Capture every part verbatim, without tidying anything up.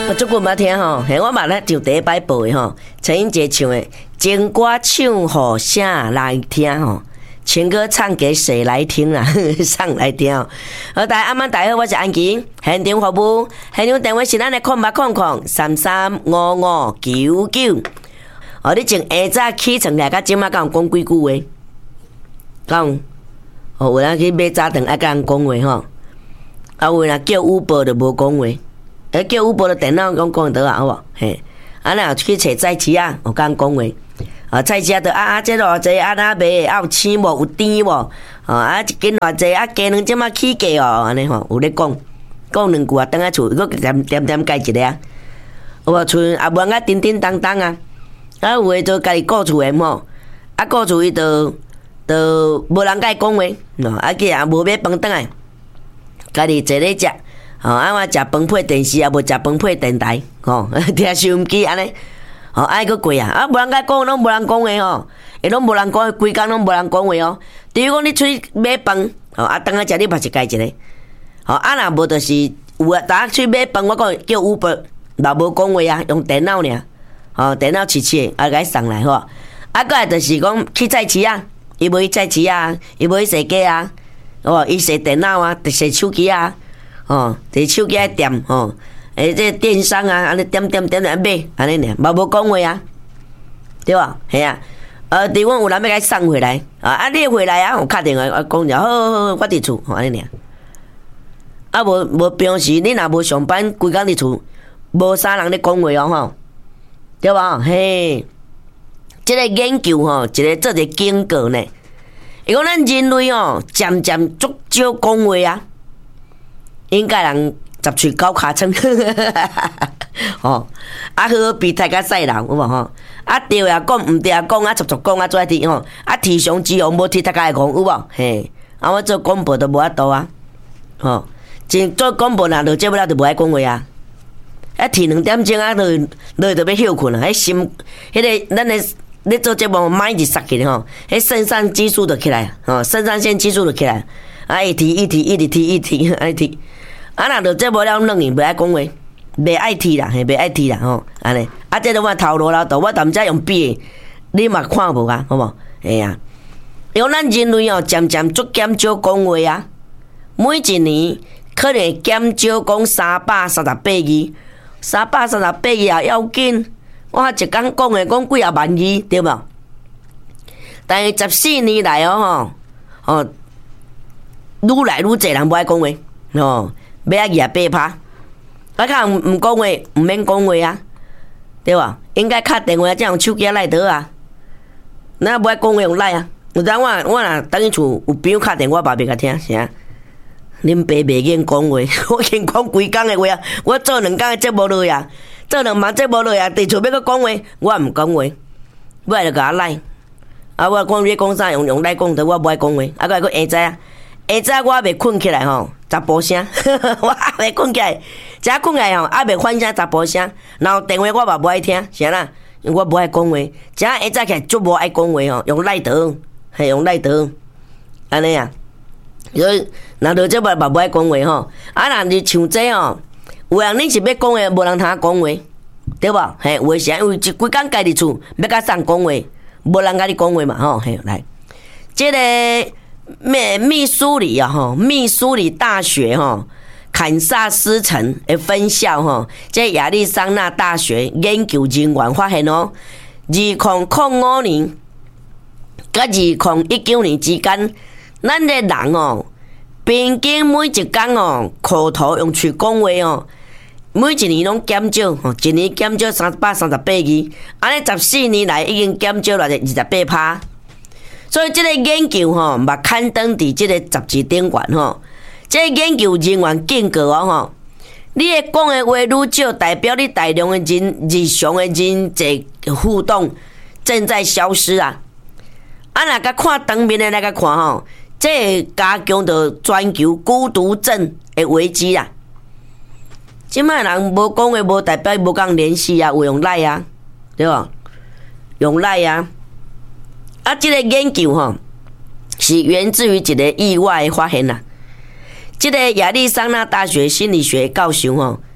我足久捌听吼，嘿，我嘛咧就第一摆报的吼，陈英杰唱的《情歌唱互啥来听》吼，情歌唱给谁来听啦？上来听哦。好，大家晚大家好，我是安琪，现场服务，现场电话是咱的空八空空三三五五九九。哦，你从下早起床来，甲今仔敢有讲几句话？讲，哦，有人去买早顿爱甲人讲话吼，啊，有人叫 Uber 就无讲话。诶，叫 Uber 的电脑讲讲得啊，好无？嘿，啊，若去找菜市啊，有甲人讲话。啊，菜市啊，着啊啊，这偌济啊，哪卖啊有青无？有甜无？哦，啊，一斤偌济啊，鸡卵即马起价哦，安尼吼，有咧讲，讲两句啊，等下厝，佫点点点解一个啊。有无厝也无啊，叮叮当当啊，啊，有诶就家己顾厝诶吼，啊，顾厝伊着着无人甲伊讲话，喏，啊，去也无买饭转来，家己坐咧食。吼、哦，啊，我食饭配电视，也无食饭配电台，吼、哦，听收音机安尼，吼、哦，爱佫贵啊，啊，无人甲讲，拢无人讲话吼，伊拢无人讲，规工拢无人讲话哦。比如讲你出去买饭，吼、哦，啊，当下食你嘛是家一个，吼、哦，啊，若无就是有啊，逐去买饭，我讲叫 Uber， 嘛无讲话啊，用电脑尔，吼、哦，电脑试试，啊，甲伊送来吼，啊，佫来就是讲去菜市啊，伊无去菜市啊，伊无去踅街啊，哦，伊踅电脑啊，踅手机啊。哦，伫手机诶店吼，诶，这电商啊，安尼点点点来买，安尼尔，嘛无讲话啊，对吧？系啊，呃，伫阮有人要甲伊送回来，啊，啊，你回来啊，我敲电话，我讲者，好好好，我伫厝，吼，安尼尔。啊，无无平时你若无上班，规工伫厝，无啥人咧讲话哦，吼，对吧？嘿，即个研究吼，一个做一个警告呢，伊讲咱人类哦，渐渐足少讲话啊。应该人十喙九尻川，吼，啊好比大家赛人，有无吼？啊对啊讲，毋对啊讲，啊逐逐讲啊跩滴吼，啊提上之后无提大家会讲，有无？嘿，啊我做广播都无法度啊，吼，真做广播若落节目了就无爱讲话啊，啊提两点钟啊，落落就要休困啊，迄心，迄个咱的咧做节目麦就杀起来吼，迄肾上激素就起来，吼，肾上腺激素就起来，啊一提一提一直提一提一提。啊，若着这无了软硬，袂爱讲话，袂爱提啦，嘿，袂爱提啦，吼，安尼。啊，这都我头路老道，我淡仔用笔，你嘛看无啊，好无？嘿啊，因为咱人类哦，渐渐逐减少讲话啊，每一年可能减少讲三百三十八字，三百三十八字也要紧。我一工讲的讲几啊万字，对无？但是十四年来哦，吼，哦，愈来愈侪人无爱讲话，吼。要爱廿八趴，啊，较毋毋讲话，毋免讲话啊，对吧？应该敲电话，才用手机来得啊。咱无爱讲话用来啊。有当我我若等于厝有朋友敲电话，我嘛袂甲听，啥？恁爸袂瘾讲话，我经讲规工的话啊。我做两工的节目落啊，做两晚节目落啊，伫厝要搁讲话，我毋讲话，我就甲我来。啊，我讲你讲啥用用来讲的，我无爱讲话，啊，个个下早啊。下早我未困起来吼，查甫声，我还未困起来，只困起来吼，还未反声查甫声，然后电话我嘛无爱听，啥啦？因为我无爱讲话，只下早起来足无爱讲话吼，用赖德，系用赖德，安尼啊。所以，若落这嘛嘛无爱讲话吼，啊，若是像这吼，有人你是要讲话，无人通讲话，对无？嘿，有诶是因为一规工家己厝要甲送讲话，无人甲你讲话嘛吼，嘿，来，这个。密密苏里啊，吼，密苏里大学吼，堪萨斯城的分校吼，这亚利桑那大学研究人员发现哦，二零零五年甲二零一九年之间，咱的人哦，平均每一工哦，口头用嘴讲话哦，每一年拢减少吼，一年减少三百三十八字，安尼十四年来已经减少了二十八趴。所以这个研究吼，嘛刊登伫这个杂志顶悬吼。这个研究人员警告哦吼，你诶讲诶话愈少，代表你大量诶人日常诶人际互动正在消失啊。啊，若甲看当面诶来甲看吼，这会加强着全球孤独症诶危机啊。即摆人无讲话，无代表无共联系啊，有用赖啊，对无？用赖啊。啊，这个研究吼是源自于一个意外的发现啦。这个亚利桑那大学心理学教授吼，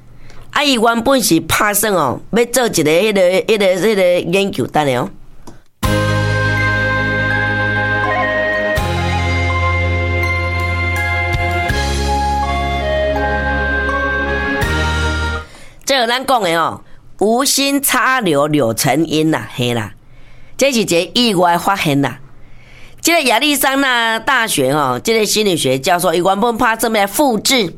啊，伊原本是拍算哦，要做一个迄、那个、迄、那个、迄、那个研究，等下哦。这个咱讲的哦，无心插柳柳成荫啦，嘿啦，这是一个意外发现啦。这个亚利桑那大学哦，这个心理学教授伊原本拍算要复制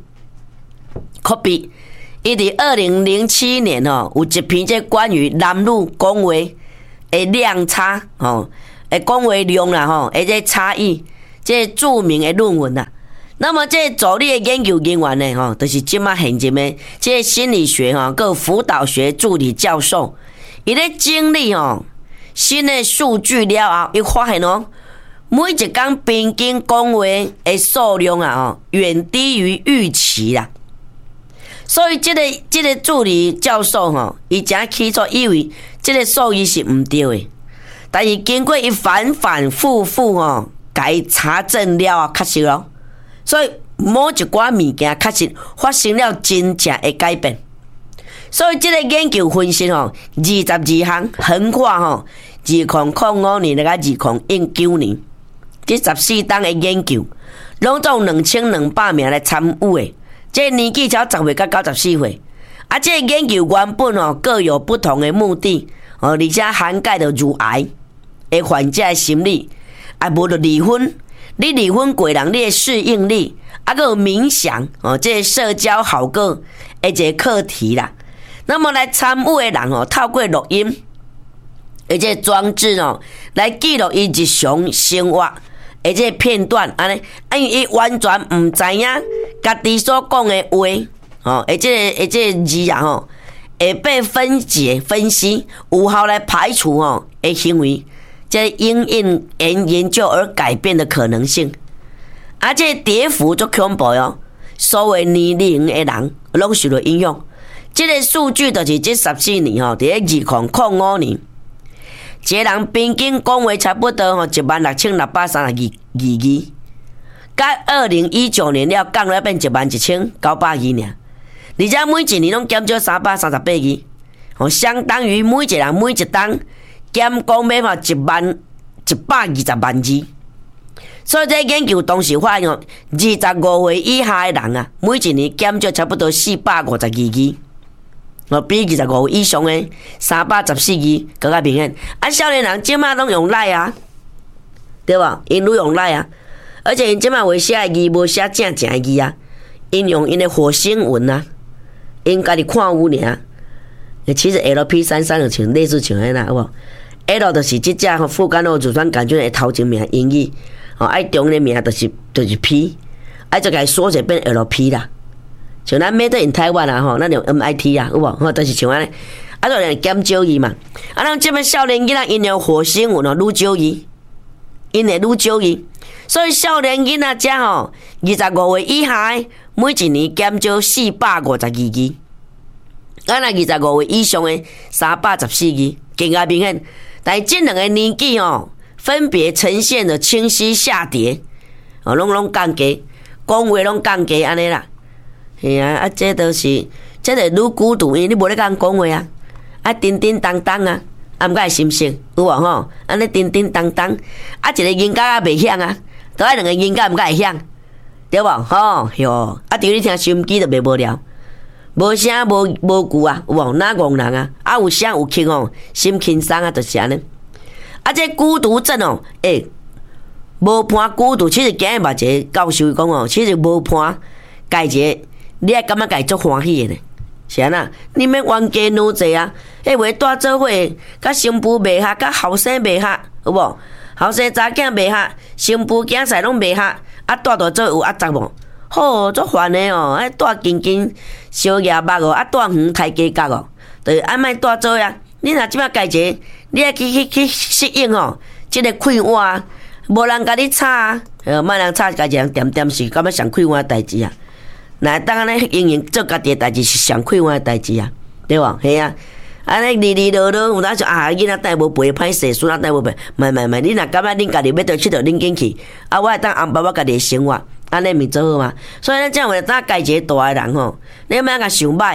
copy， 伊伫二零零七年哦，有一篇这关于男女讲话的量差哦，的讲话量啦吼，而且差异，这个著名的论文啦。那么这助理的研究人员呢，吼，就是即马现今的这个心理学吼，佮辅导学助理教授，伊咧经历吼新的数据了后，伊发现哦，每一工平均讲话的数量啊，吼，远低于预期啦。所以这个这个助理教授吼，伊真起初以为这个数字是毋对的，但是经过伊反反复复吼，甲伊查证了后，确实咯。所以某一寡物件确实发生了真正的改变。所以这个研究分析吼，二十二项横跨吼二零零五年到二零一九年，这十四档的研究，拢总两千两百名来参与的。这个年纪才十岁到九十四岁，啊，这个研究原本哦各有不同的目的哦，而且涵盖着乳癌的患者的心理，啊，无着离婚。你离婚过人，你的适应力，啊，个有冥想哦，这个社交好个一个课题啦。那么来参与的人哦，透过录音，而且装置哦，来记录伊日常生活，而且片段安尼，啊，因为伊完全唔知影家己所讲的话哦，而且而且字啊吼，会被分解分析，有效来排除哦的行为。这因应研研究而改变的可能性，啊，这跌幅足恐怖哟！所有年龄的人拢受到影响。这个数据就是这十四年吼，伫咧二零零五年，一个人平均讲话差不多吼一万六千六百三十二二字，甲二零一九年了降了变一万一千九百字尔，而且每一年拢减少三百三十八字，吼，相当于每一个人每一档。减讲要吼一万一百二十万字，所以这研究当时发现哦，二十五岁以下的人啊，每一年减少差不多四百五十二字，哦，比二十五岁以上的三百十四字更加明显。啊，少年人即马拢用赖啊，对吧？因都用赖啊，而且因即马会写的字无写正正的字啊，因用因的火星文啊，因家己看有尔。其实 L P 三三就像类似像安那，有无 ？L 就是即只吼副干肉乳酸杆菌的头前名英语，哦，爱中的名就是就是 P， 爱就甲伊缩写变 L P 啦。像咱 Made in Taiwan 啊，吼，咱用 M I T 啊，有无？吼，就是像安尼，啊，就人减少伊嘛。啊，咱即摆少年囡仔因用火星文哦，愈少伊，因会愈少伊。所以少年囡仔遮吼，二十五岁以下，每一年减少四百五十二字。啊，那二十五岁以上的三百十四字，更加明显。但是这两个年纪哦，分别呈现了清晰下跌，哦，拢拢降低，讲话拢降低安尼啦。是啊，啊，这都是，这个愈孤独，因为你无咧甲人讲话啊，啊，叮叮当当啊，啊，毋甲会心性，有无吼？安尼叮叮当当，啊，一个音乐啊袂响啊，都爱两个音乐毋甲会响，对无？吼，哟，啊，除你听收音机就袂无聊。无声无无句啊，有无？哪戆人啊？啊有声有轻哦，心轻松啊，就是安尼。啊，这孤独症哦，诶、欸，无伴孤独，其实今日嘛一个教授讲哦，其实无伴，家一个你爱感觉家足欢喜的呢。是安那？你免冤家路济啊，迄话带做伙，甲新妇袂合，甲后生袂合，有无？后生查囝袂合，新妇囝婿拢袂合，啊带到做有压杂无？好，足烦的哦！啊，带近近小夜目哦，啊，带远抬价格哦，就是安莫带做呀。你若即摆家一个，你爱去去去适应哦，即个快活啊，无人甲你吵啊，呃，莫人吵，家己人点点是感觉上快活的代志啊。若当安尼营营做家己的代志是上快活的代志啊，对无？系啊，安尼哩哩落落，有当说啊，囡仔带无陪，歹势，孙仔带无陪，莫莫莫，你若感觉恁家己要倒佚佗，恁紧去，啊，我会当安排我家己的生活。安尼咪做好嘛？所以咱这样话，咱家一个大个人吼，你莫甲想歹，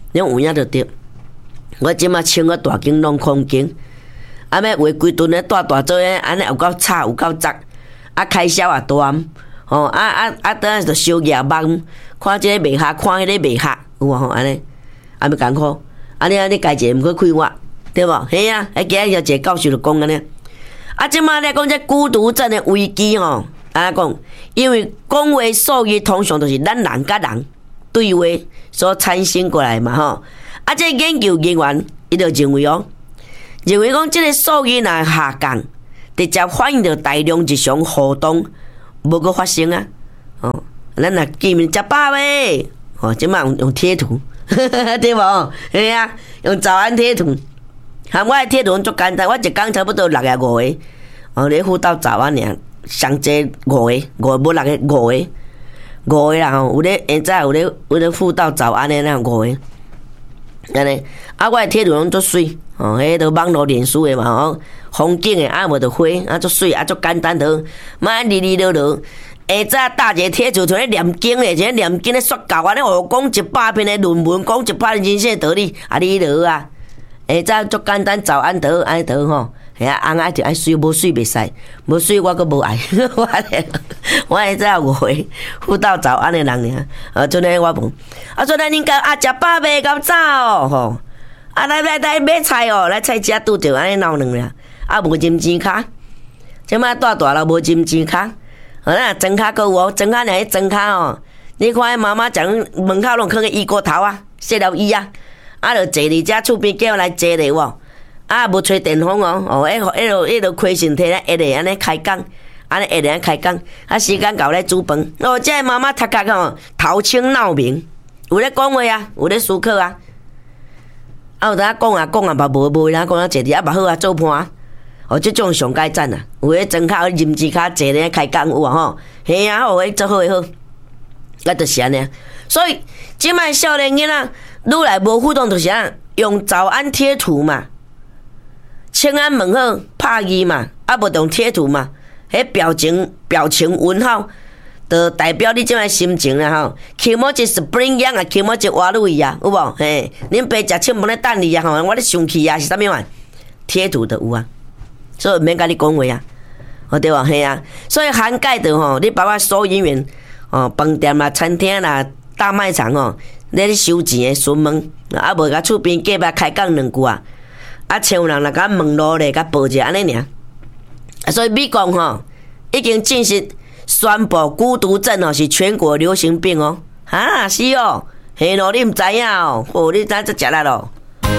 你有影就对。我即马穿个大镜拢空镜，啊，要画规顿咧大大做诶，安尼有够吵，有够杂，啊，开销也大，吼，啊啊啊，等下就烧夜梦，看即个袂合，看迄个袂合，有无吼？安尼，啊，要艰苦，安尼安尼家己毋去开我，对无？嘿啊，迄今日有一个教授就讲安尼，啊，即马咧讲这孤独症的危机吼，安尼讲，因为讲话术语通常都是咱人甲人对话所产生过来嘛，吼。啊，这研究人员伊就认为哦，认为讲这个数据若下降，直接反映着大量日常活动无个发生啊。哦，咱若见面食饱未？哦，即摆用用贴图，对无？嘿啊，用早安贴图。含我的贴图足简单，我一讲差不多六个五个，哦，咧辅导早安尔，上济五个，五无六个五个，五个啦吼，有咧现在有咧有咧辅导早安的那五个。安尼，啊，我诶贴图拢足水，哦，迄个网络脸书诶嘛，吼，风景诶，啊无着花，啊足水，啊足简单着，莫哩哩落落。下早搭一个贴图，像咧念经诶，像念经咧说教安尼，学讲一百篇诶论文，讲一百人生诶道理，啊哩落啊。下早足简单，早安得，安尼得吼。吓，翁爱着爱水，无水袂使，无水我阁无爱。我我下早有回辅导早安诶人尔，啊，阵诶我问，啊，阵咱恁家啊食饱未？敢走哦，吼，啊来来来买菜哦，来菜市拄着安尼闹两啦，啊无金钱卡，即摆大大了无金钱卡，啊咱装卡阁有哦，装卡尔迄装卡哦，你看妈妈将门口拢放个衣锅头啊，洗了衣啊，啊着坐伫遮厝边叫来坐咧有无？啊，无吹电风哦，哦，迄迄落迄落亏身体咧，一日安尼开工，安尼一日安开工，啊时间到咧煮饭，哦，这个妈妈读壳吼，头清脑明，有咧讲话啊，有咧思考啊，啊有当讲啊讲啊嘛无无啦，讲啊坐伫啊嘛好啊做伴，哦，即种上该赞啊，有咧装卡任志卡坐咧开工有啊吼，嘿啊，好诶做好诶好，啊就是安尼，所以即摆少年囡仔愈来无互动，就是啊用早安贴图嘛。请安问好，拍字嘛，啊无用贴图嘛，迄表情表情问号，就代表你即摆心情啦吼。起码一 spring young 啊，起码一活水啊，有无？嘿，恁爸食青饭咧等你啊吼，我咧生气啊，是啥物玩？贴图就有啊，所以免甲你讲话啊，哦对无？嘿啊，所以涵盖着吼，你包括收银员哦，饭店啦、餐厅啦、大卖场哦，咧收钱诶询问，啊无甲厝边隔壁开讲两句啊。啊，像有人来甲问路咧，甲报者安尼尔。啊，所以美国吼已经正式宣布孤独症哦是全国流行病哦。啊，是哦，嘿咯，你毋知影哦，哦，你知这食力咯。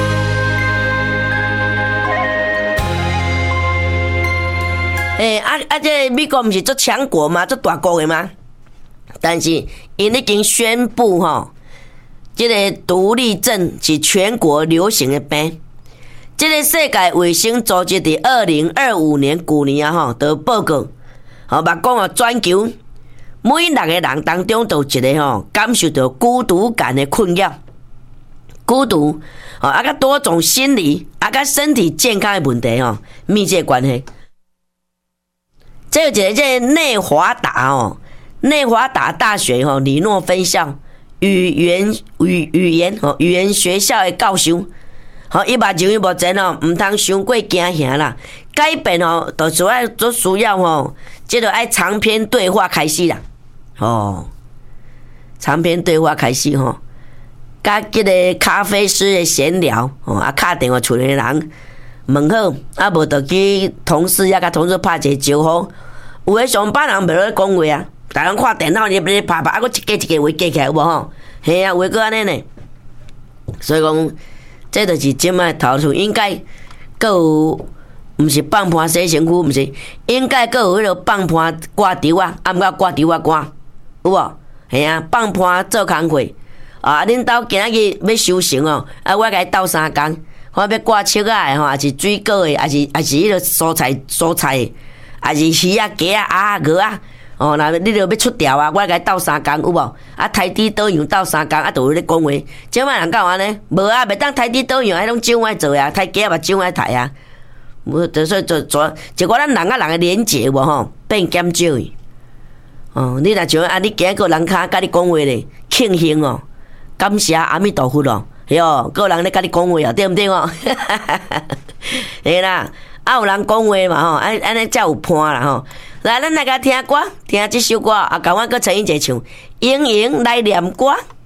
诶，啊啊，这美国毋是做强国吗？做大国的吗？但是因已经宣布吼，这个独立症是全国流行的病。这个世界卫生组织伫二零二五年旧年啊吼，就报告，吼，目讲哦，全球每六个人当中都有一个吼感受到孤独感的困扰，孤独，吼，啊，甲多种心理，啊，甲身体健康的问题吼密切关系。这有一个这内华达哦，内华达大学吼里诺分校语言语语言吼语言学校的教授。好，伊目前伊目前吼，毋通伤过惊吓啦。改变吼，就主要都需要吼，即个爱长篇对话开始啦。哦，长篇对话开始吼，甲即个咖啡师的闲聊，哦，啊，敲电话厝里人问好，啊，无就去同事也甲同事拍一个招呼。有诶上班人袂咧讲话啊，逐人看电脑，你咧拍拍，啊，佫一个一个话记起来有无吼？嘿啊，有诶佫安尼呢。所以讲。这就是即摆头厝应该，阁有，毋是放盘洗身躯，毋是应该阁有迄落放盘挂丢啊，啊毋过挂丢啊挂，有无？系啊，放盘做工课啊，恁兜今仔日要修成哦，啊我甲伊斗相共，看要挂树仔吼，还是水果的，还是还是迄落蔬菜蔬菜，还是鱼啊、鸡啊、鸭啊、鹅啊。哦，那你著要出调啊！我甲伊斗相共有无？啊，台底倒样斗相共，啊，就有咧讲话。即摆人讲安尼，无啊，袂当台底倒样，迄种掌爱做啊，台鸡嘛掌爱抬啊。无，就说做做，一寡咱人甲人诶连结无吼，变减少去。哦，你若像啊，你今个人骹甲你讲话咧，庆幸哦，感谢阿弥陀佛咯。 哟，个人咧甲你讲话啊，对毋对哦？嘿啦，啊有人讲话嘛吼，安安尼才有伴啦吼。来，咱来甲听歌，听即首歌，啊，甲我搁陈英杰唱《盈盈来念歌》。